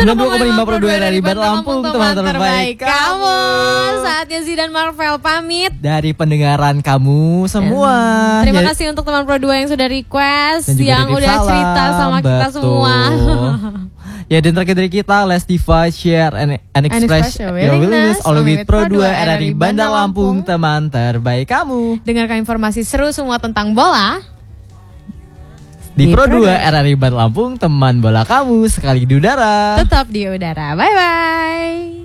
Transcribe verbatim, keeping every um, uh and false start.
sembilan puluh koma lima Pro dua R R I Bandar Lampung, teman terbaik kamu. Saatnya Zidan Marvel pamit dari pendengaran kamu semua. Dan terima ya. kasih untuk teman Pro dua yang sudah request, yang udah salam. cerita sama Betul. kita semua. Ya, dan terakhir dari kita, let's divide, share, and, and express your your willingness willingness all with Pro dua R R R I Bandar Lampung, teman terbaik kamu. Dengarkan informasi seru semua tentang bola Di Pro dua R R I Bandar Lampung, teman bola kamu sekali di udara. Tetap di udara. Bye bye.